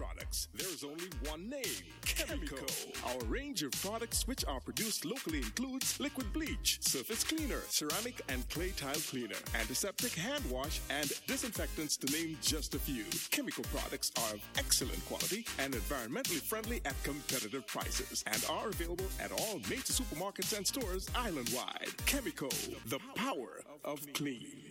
products, there's only one name: Chemico. Our range of products which are produced locally includes liquid bleach, surface cleaner, ceramic and clay tile cleaner, antiseptic hand wash, and disinfectants, to name just a few. Chemico products are of excellent quality and environmentally friendly at competitive prices, and are available at all major supermarkets and stores island-wide. Chemico, the power of clean.